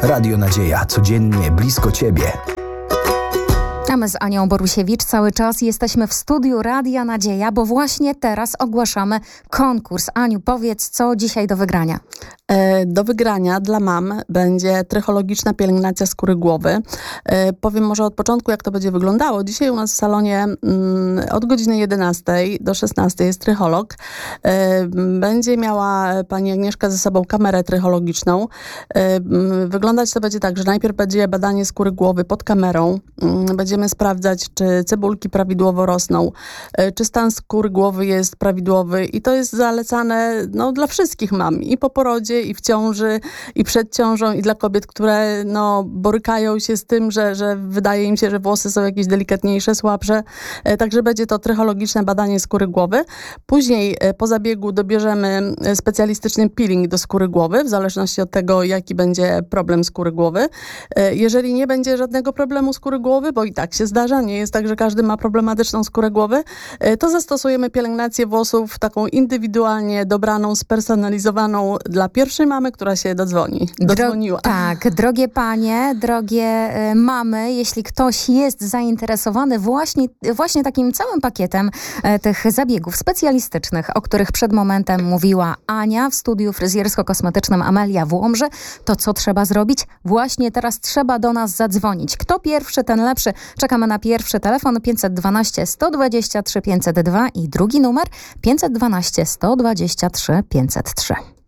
Radio Nadzieja. Codziennie blisko Ciebie. A my z Anią Borusiewicz cały czas jesteśmy w studiu Radia Nadzieja, bo właśnie teraz ogłaszamy konkurs. Aniu, powiedz, co dzisiaj do wygrania? Do wygrania dla mam będzie trychologiczna pielęgnacja skóry głowy. Powiem może od początku, jak to będzie wyglądało. Dzisiaj u nas w salonie od godziny 11 do 16 jest trycholog. Będzie miała pani Agnieszka ze sobą kamerę trychologiczną. Wyglądać to będzie tak, że najpierw będzie badanie skóry głowy pod kamerą. Będziemy sprawdzać, czy cebulki prawidłowo rosną, czy stan skóry głowy jest prawidłowy i to jest zalecane dla wszystkich mam i po porodzie, i w ciąży, i przed ciążą, i dla kobiet, które borykają się z tym, że wydaje im się, że włosy są jakieś delikatniejsze, słabsze. Także będzie to trychologiczne badanie skóry głowy. Później po zabiegu dobierzemy specjalistyczny peeling do skóry głowy, w zależności od tego, jaki będzie problem skóry głowy. Jeżeli nie będzie żadnego problemu skóry głowy, bo i tak się zdarza, nie jest tak, że każdy ma problematyczną skórę głowy, to zastosujemy pielęgnację włosów taką indywidualnie dobraną, spersonalizowaną dla pierwszej mamy, która się dodzwoniła. Tak, drogie panie, drogie mamy, jeśli ktoś jest zainteresowany właśnie takim całym pakietem tych zabiegów specjalistycznych, o których przed momentem mówiła Ania w studiu fryzjersko-kosmetycznym Amelia w Łomży, to co trzeba zrobić? Właśnie teraz trzeba do nas zadzwonić. Kto pierwszy, ten lepszy. Czekamy na pierwszy telefon 512 123 502 i drugi numer 512 123 503.